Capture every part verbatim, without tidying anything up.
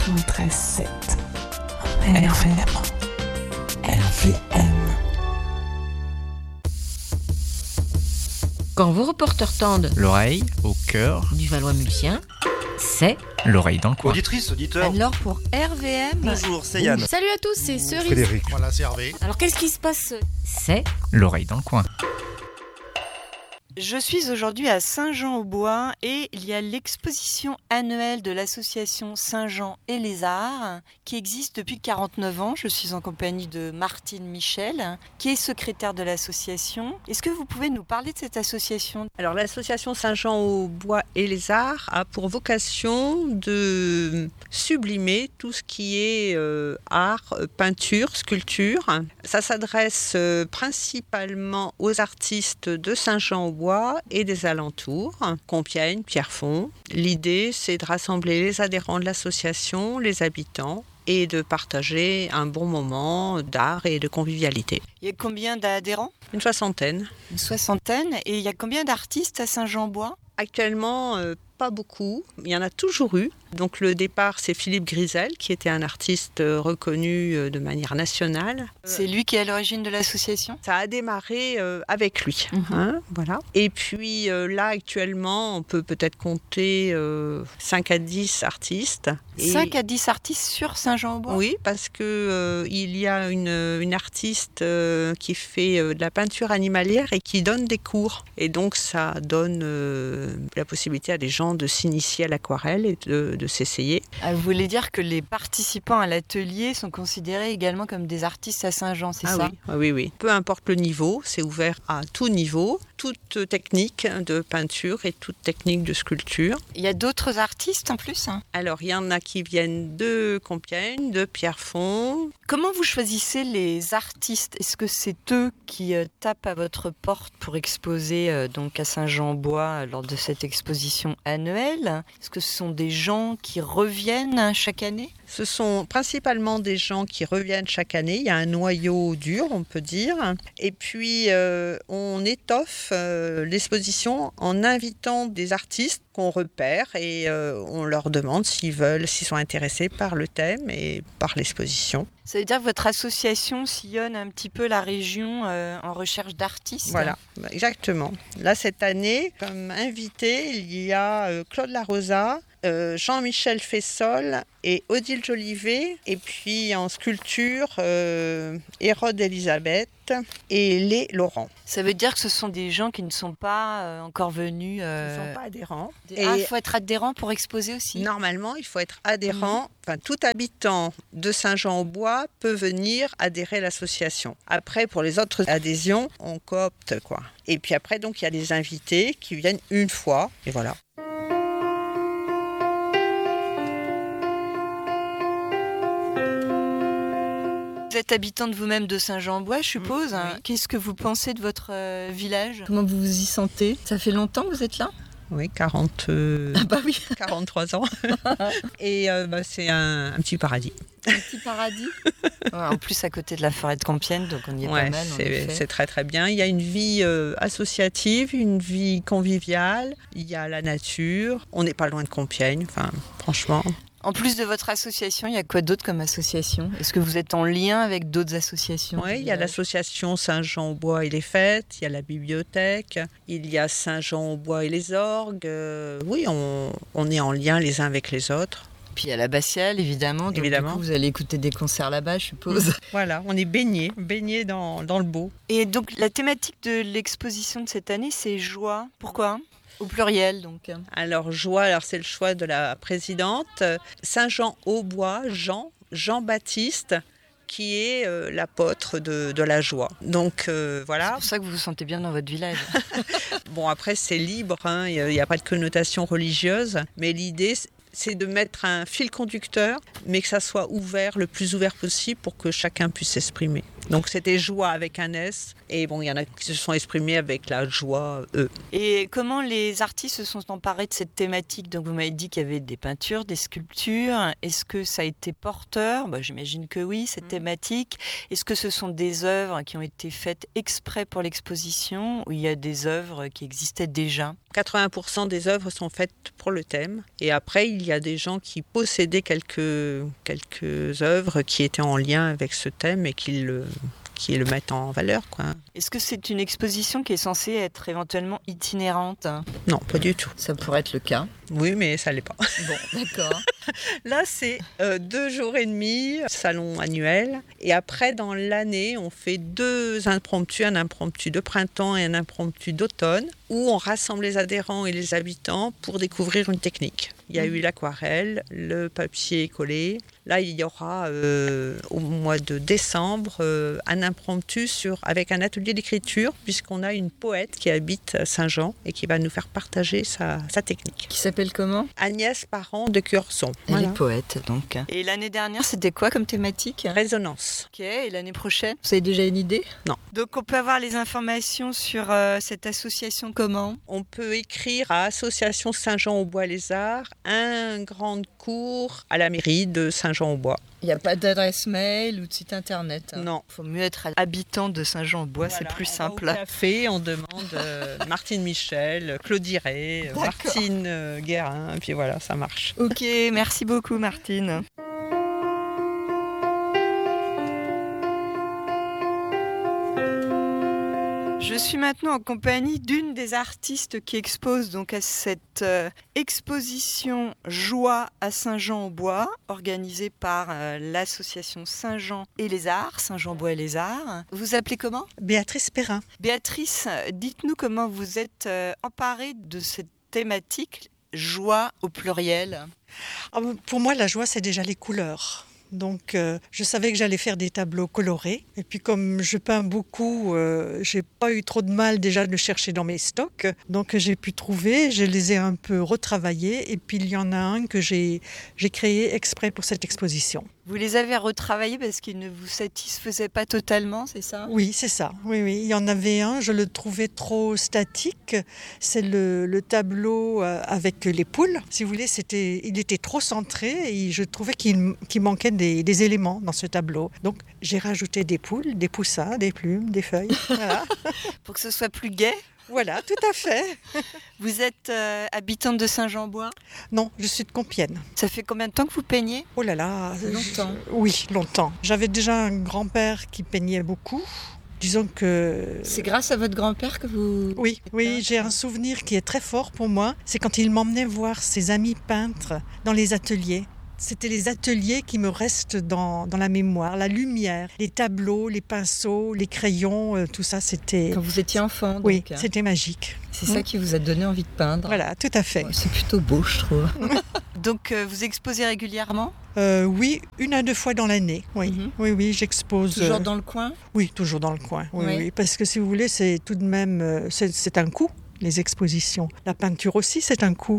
quatre-vingt-treize sept R V M. R V M. Quand vos reporters tendent l'oreille au cœur du Valois-Mulsien, c'est l'oreille dans le coin. Auditrice, auditeur. alors pour R V M. Bonjour, c'est Yann. Salut à tous, c'est Cerise. Frédéric. Voilà, c'est Hervé. Alors qu'est-ce qui se passe? C'est L'oreille dans le coin. Je suis aujourd'hui à Saint-Jean-au-Bois et il y a l'exposition annuelle de l'association Saint-Jean et les Arts qui existe depuis quarante-neuf ans. Je suis en compagnie de Martine Michel qui est secrétaire de l'association. Est-ce que vous pouvez nous parler de cette association? Alors l'association Saint-Jean-au-Bois et les Arts a pour vocation de sublimer tout ce qui est euh, art, peinture, sculpture. Ça s'adresse euh, principalement aux artistes de Saint-Jean-au-Bois et des alentours, Compiègne, Pierrefonds. L'idée, c'est de rassembler les adhérents de l'association, les habitants, et de partager un bon moment d'art et de convivialité. Il y a combien d'adhérents? Une soixantaine. Une soixantaine. Et il y a combien d'artistes à Saint-Jean-au-Bois? Actuellement, euh, pas beaucoup. Il y en a toujours eu. Donc le départ, c'est Philippe Grisel, qui était un artiste reconnu de manière nationale. C'est lui qui est à l'origine de l'association? Ça a démarré euh, avec lui. Mhm. Hein, voilà. Et puis euh, là, actuellement, on peut peut-être compter euh, cinq à dix artistes. Et... cinq à dix artistes sur Saint-Jean-au-Bois? Oui, parce que euh, il y a une, une artiste euh, qui fait euh, de la peinture animalière et qui donne des cours. Et donc ça donne euh, la possibilité à des gens de s'initier à l'aquarelle et de, de s'essayer. Ah, vous voulez dire que les participants à l'atelier sont considérés également comme des artistes à Saint-Jean, c'est ah ça? oui, oui, oui. Peu importe le niveau, c'est ouvert à tout niveau, toute technique de peinture et toute technique de sculpture. Il y a d'autres artistes en plus? Alors, il y en a qui viennent de Compiègne, de Pierrefonds. Comment vous choisissez les artistes? Est-ce que c'est eux qui euh, tapent à votre porte pour exposer euh, donc à Saint-Jean-au-Bois euh, lors de cette exposition annuelle? Est-ce que ce sont des gens qui reviennent hein, chaque année? Ce sont principalement des gens qui reviennent chaque année. Il y a un noyau dur, on peut dire. Et puis, euh, on étoffe euh, l'exposition en invitant des artistes qu'on repère et euh, on leur demande s'ils veulent, s'ils sont intéressés par le thème et par l'exposition. Ça veut dire que votre association sillonne un petit peu la région euh, en recherche d'artistes? Voilà, exactement. Là, cette année, comme invité, il y a euh, Claude Larosa, euh, Jean-Michel Fessol et Odile Jolivet. Et puis en sculpture, euh, Hérode Elisabeth et Lé Laurent. Ça veut dire que ce sont des gens qui ne sont pas euh, encore venus... Euh... Ils ne sont pas adhérents. Et... Ah, il faut être adhérent pour exposer aussi? Normalement, il faut être adhérent. Mmh. Enfin, tout habitant de Saint-Jean-au-Bois peut venir adhérer à l'association. Après, pour les autres adhésions, on coopte, quoi. Et puis après, donc, il y a des invités qui viennent une fois, et voilà. Vous êtes habitante vous-même de Saint-Jean-au-Bois, je suppose. Oui. Qu'est-ce que vous pensez de votre euh, village? Comment vous vous y sentez? Ça fait longtemps que vous êtes là? Oui, quarante, euh, ah bah oui. quarante-trois ans. Et euh, bah, c'est un, un petit paradis. Un petit paradis. Ouais, en plus, à côté de la forêt de Compiègne, donc on y est ouais, pas mal. C'est, c'est très très bien. Il y a une vie euh, associative, une vie conviviale. Il y a la nature. On n'est pas loin de Compiègne, enfin, franchement. En plus de votre association, il y a quoi d'autre comme association? Est-ce que vous êtes en lien avec d'autres associations? Oui, il y a l'association Saint-Jean-au-Bois et les Fêtes, il y a la bibliothèque, il y a Saint-Jean-au-Bois et les orgues. Euh, oui, on, on est en lien les uns avec les autres. Puis il y a l'abbatiale, évidemment. Donc évidemment. Du coup, vous allez écouter des concerts là-bas, je suppose. Voilà, on est baignés, baignés dans, dans le beau. Et donc, la thématique de l'exposition de cette année, c'est joie. Pourquoi ? Au pluriel, donc. Alors, joie, alors c'est le choix de la présidente. Saint-Jean-au-Bois, Jean, Jean-Baptiste, qui est euh, l'apôtre de, de la joie. Donc, euh, voilà. C'est pour ça que vous vous sentez bien dans votre village. Bon, après, c'est libre, hein, il n'y a, a pas de connotation religieuse, mais l'idée, c'est de mettre un fil conducteur, mais que ça soit ouvert, le plus ouvert possible, pour que chacun puisse s'exprimer. Donc c'était joie avec un S, et bon, il y en a qui se sont exprimés avec la joie E. Et comment les artistes se sont emparés de cette thématique? Donc vous m'avez dit qu'il y avait des peintures, des sculptures. Est-ce que ça a été porteur? Bah, j'imagine que oui, cette mmh. thématique. Est-ce que ce sont des œuvres qui ont été faites exprès pour l'exposition, ou il y a des œuvres qui existaient déjà? quatre-vingts pour cent des œuvres sont faites pour le thème, et après il il y a des gens qui possédaient quelques, quelques œuvres qui étaient en lien avec ce thème et qui le, qui le mettent en valeur, quoi. Est-ce que c'est une exposition qui est censée être éventuellement itinérante ? Non, pas du tout. Ça pourrait être le cas. Oui, mais ça l'est pas. Bon, d'accord. Là, c'est euh, deux jours et demi, salon annuel. Et après, dans l'année, on fait deux impromptus, un impromptu de printemps et un impromptu d'automne, où on rassemble les adhérents et les habitants pour découvrir une technique. Il y a eu l'aquarelle, le papier collé. Là, il y aura euh, au mois de décembre euh, un impromptu sur, avec un atelier d'écriture, puisqu'on a une poète qui habite à Saint-Jean et qui va nous faire partager sa, sa technique. Qui s'appelle comment ? Agnès Parent de Curson. Elle Voilà. est poète, donc. Et l'année dernière, c'était quoi comme thématique ? Résonance. Ok, et l'année prochaine, vous avez déjà une idée ? Non. Donc on peut avoir les informations sur euh, cette association comment ? On peut écrire à Association Saint-Jean-au-Bois-les-Arts, un grand cours à la mairie de Saint-Jean-au-Bois. Il n'y a pas d'adresse mail ou de site internet. Non. Il faut mieux être habitant de Saint-Jean-au-bois, Voilà, c'est plus on simple. va au café, on demande euh, Martine Michel, Claude Iret, D'accord. Martine euh, Guérin, et puis voilà, ça marche. Ok, merci beaucoup Martine. Je suis maintenant en compagnie d'une des artistes qui expose donc à cette euh, exposition Joie à Saint-Jean-au-Bois, organisée par euh, l'association Saint-Jean et les Arts, Saint-Jean-Bois et les Arts. Vous vous appelez comment ? Béatrice Perrin. Béatrice, dites-nous comment vous êtes euh, emparée de cette thématique Joie au pluriel. Ah, Pour moi, la joie, c'est déjà les couleurs. Donc, euh, je savais que j'allais faire des tableaux colorés. Et puis, comme je peins beaucoup, euh, j'ai pas eu trop de mal déjà de chercher dans mes stocks. Donc, j'ai pu trouver, je les ai un peu retravaillés. Et puis, il y en a un que j'ai, j'ai créé exprès pour cette exposition. Vous les avez retravaillés parce qu'ils ne vous satisfaisaient pas totalement, c'est ça ? Oui, c'est ça. Oui, oui. Il y en avait un, je le trouvais trop statique. C'est le, le tableau euh, avec les poules. Si vous voulez, c'était, il était trop centré et je trouvais qu'il, qu'il manquait des, des éléments dans ce tableau. Donc, j'ai rajouté des poules, des poussins, des plumes, des feuilles. Voilà. Pour que ce soit plus gai. Voilà, tout à fait. Vous êtes euh, habitante de Saint-Jean-au-Bois ? Non, je suis de Compiègne. Ça fait combien de temps que vous peignez ? Oh là là. Longtemps. je- Oui, longtemps. J'avais déjà un grand-père qui peignait beaucoup. Disons que... C'est grâce à votre grand-père que vous... Oui, oui, j'ai un souvenir qui est très fort pour moi. C'est quand il m'emmenait voir ses amis peintres dans les ateliers. C'était les ateliers qui me restent dans, dans la mémoire. La lumière, les tableaux, les pinceaux, les crayons, euh, tout ça, c'était... Quand vous étiez enfant, donc. Oui, c'était magique. C'est ça qui vous a donné envie de peindre. Voilà, tout à fait. Ouais, c'est plutôt beau, je trouve. Donc, euh, vous exposez régulièrement ? Euh, oui, une à deux fois dans l'année. Oui, Mhm. oui, oui, j'expose. Toujours euh, dans le coin ? Oui, toujours dans le coin. Oui, Oui. oui, parce que si vous voulez, c'est tout de même, euh, c'est, c'est un coût, les expositions. La peinture aussi, c'est un coût.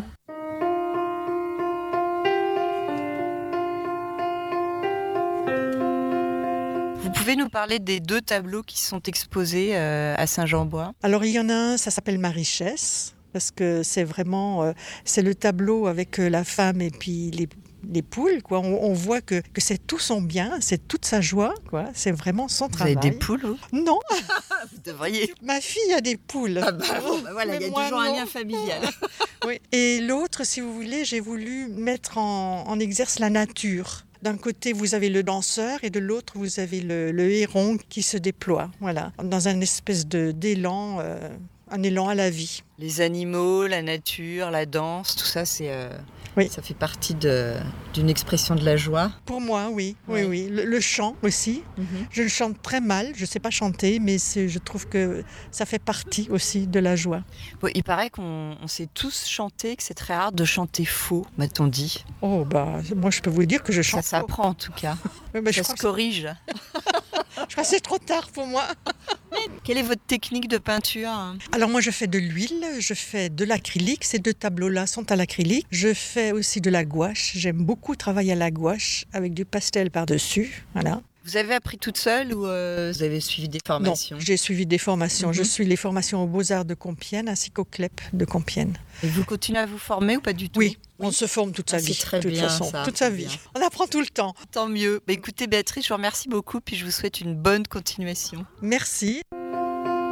Vous pouvez nous parler des deux tableaux qui sont exposés euh, à Saint-Jean-au-Bois ? Alors, il y en a un, ça s'appelle Ma richesse, parce que c'est vraiment, euh, c'est le tableau avec euh, la femme et puis les, les poules, quoi. On, on voit que, que c'est tout son bien, c'est toute sa joie, quoi. C'est vraiment son Vous travail. avez des poules, vous ? Non, Vous devriez. ma fille a des poules. Ah bah, bon, bah voilà, il y a Mais moi, toujours un non. lien familial. Oui. Et l'autre, si vous voulez, j'ai voulu mettre en, en exerce la nature. D'un côté, vous avez le danseur et de l'autre, vous avez le, le héron qui se déploie, voilà, dans un espèce de, d'élan, euh, un élan à la vie. Les animaux, la nature, la danse, tout ça, c'est, euh, Oui. ça fait partie de, d'une expression de la joie. Pour moi, oui, oui, Oui. oui. Le, le chant aussi. Je le chante très mal, je ne sais pas chanter, mais c'est, je trouve que ça fait partie aussi de la joie. Bon, il paraît qu'on on sait tous chanter, que c'est très rare de chanter faux, m'a-t-on dit. Oh, bah, moi, je peux vous dire que je Ça chante. s'apprend en tout cas. Oui, mais je, Ça crois se que, corrige. je crois que c'est trop tard pour moi. Quelle est votre technique de peinture ? Alors moi je fais de l'huile, je fais de l'acrylique, ces deux tableaux-là sont à l'acrylique. Je fais aussi de la gouache, j'aime beaucoup travailler à la gouache avec du pastel par-dessus, voilà. Vous avez appris toute seule ou euh, vous avez suivi des Non, formations ? j'ai suivi des formations, Mhm. je suis les formations aux Beaux-Arts de Compiègne ainsi qu'au C L E P de Compiègne. Et vous continuez à vous former ou pas du tout ? Oui, on se forme toute sa Ah, c'est vie, très de toute bien, façon, ça, toute sa c'est vie. bien. On apprend tout le temps. Tant mieux. Bah, écoutez Béatrice, je vous remercie beaucoup puis je vous souhaite une bonne continuation. Merci.